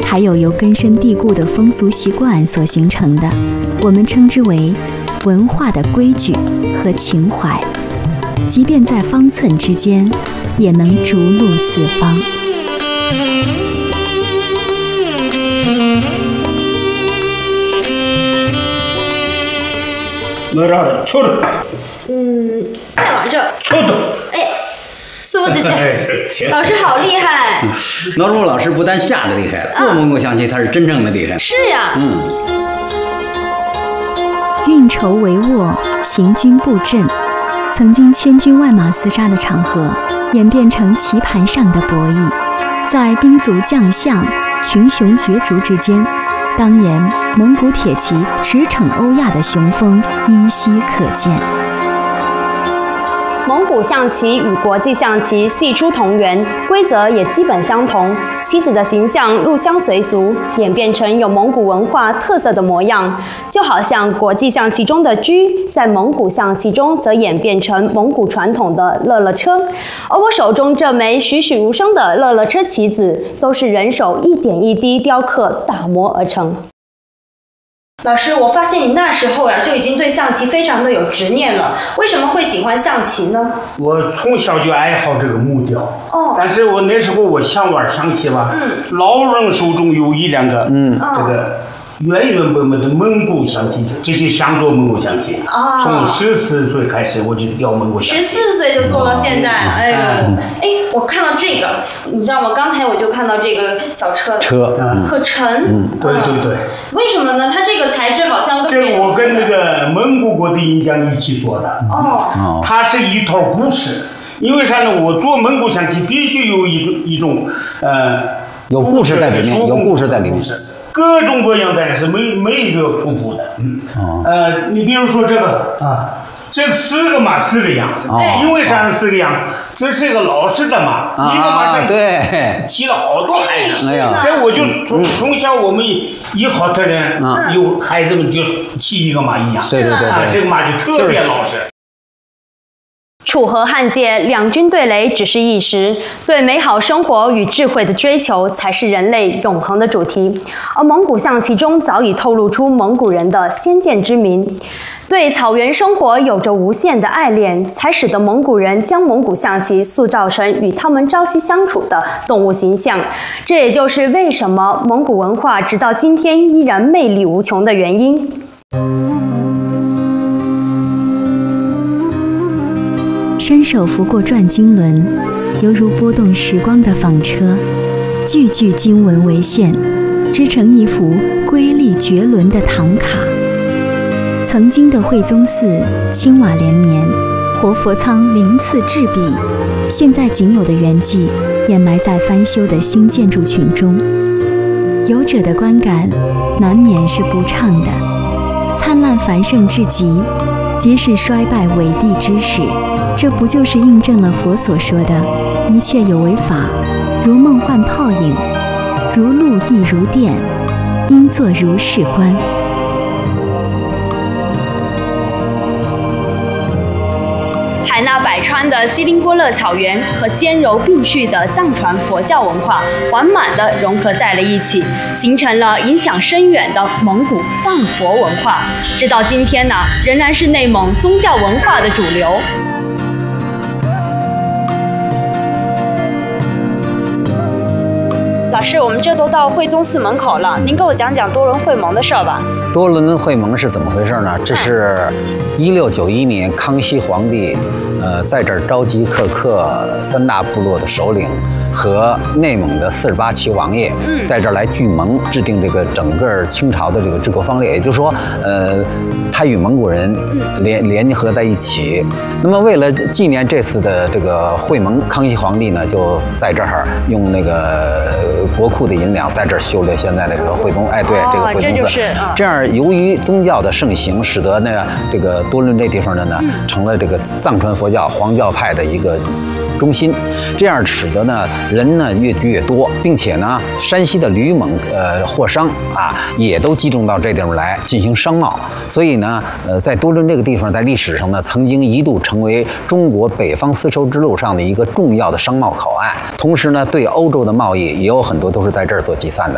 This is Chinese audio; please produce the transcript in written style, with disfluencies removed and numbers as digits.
还有由根深蒂固的风俗习惯所形成的，我们称之为文化的规矩和情怀，即便在方寸之间，也能逐鹿四方。 再往这。哎，苏姐姐，老师好厉害！ 老朱老师不但下的厉害，做蒙古象棋他是真正的厉害。 是呀。 运筹帷幄，行军布阵，曾经千军万马厮杀的场合，演变成棋盘上的博弈。在兵卒将相、群雄角逐之间，当年蒙古铁骑驰骋欧亚的雄风依稀可见。 蒙古象棋与国际象棋系出同源，规则也基本相同，棋子的形象入乡随俗，演变成有蒙古文化特色的模样。就好像国际象棋中的车，在蒙古象棋中则演变成蒙古传统的乐乐车。而我手中这枚栩栩如生的乐乐车棋子，都是人手一点一滴雕刻打磨而成。老师，我发现你那时候就已经对象棋非常的有执念了，为什么会喜欢象棋呢？ 我从小就爱好这个木雕，但是我那时候我想玩象棋吧，老人手中有一两个，这个原本的蒙古象棋，这就想做蒙古象棋。从14岁开始我就雕蒙古象棋 ，14岁就做到现在。哎呦，我看到这个，你知道吗？刚才我就看到这个小车，可沉。 对。 为什么呢？它这个材质好像这我跟那个蒙古国的银匠一起做的。它是一套故事。因为啥呢？我做蒙古象棋必须有一种有故事在里面，有故事在里面。 各种各样的是每一个重复的。你比如说这个这4个马4个样，因为啥4个样？这是一个老式的马，一个马上骑了好多孩子。这我就从小我们一好多人有孩子们就骑一个马一样。 对， 这个马就特别老实。 楚河汉界，两军对垒只是一时，对美好生活与智慧的追求才是人类永恒的主题。而蒙古象棋中早已透露出蒙古人的先见之明，对草原生活有着无限的爱恋，才使得蒙古人将蒙古象棋塑造成与他们朝夕相处的动物形象。这也就是为什么蒙古文化直到今天依然魅力无穷的原因。 伸手拂过转经轮，犹如拨动时光的纺车，句句经文为线，织成一幅瑰丽绝伦的唐卡。曾经的惠宗寺青瓦连绵，活佛仓鳞次栉比，现在仅有的圆寂掩埋在翻修的新建筑群中。游者的观感难免是不畅的。灿烂繁盛至极，即是衰败伟地之始。这不就是印证了佛所说的一切有为法，如梦幻泡影，如露亦如电，应作如是观。 海纳百川的锡林郭勒草原和兼柔并蓄的藏传佛教文化完满地融合在了一起，形成了影响深远的蒙古藏佛文化。直到今天仍然是内蒙宗教文化的主流。老师，我们这都到惠宗寺门口了，您给我讲讲多伦会盟的事儿吧。 多伦会盟是怎么回事呢？这是1691年康熙皇帝，在这儿召集克3大部落的首领和内蒙的48旗王爷，在这儿来聚盟，制定这个整个清朝的这个治国方略。也就是说，他与蒙古人联合在一起。那么为了纪念这次的这个会盟，康熙皇帝呢就在这儿用那个国库的银两在这儿修了现在的这个惠宗，这个惠宗寺。这样由于宗教的盛行，使得呢这个多伦这地方呢成了这个藏传佛教黄教派的一个中心，这样使得呢人呢越聚越多，并且呢山西的吕蒙货商也都集中到这地方来进行商贸，所以呢在多伦这个地方在历史上呢曾经一度成为中国北方丝绸之路上的一个重要的商贸口岸，同时呢对欧洲的贸易也有很多都是在这儿做集散的。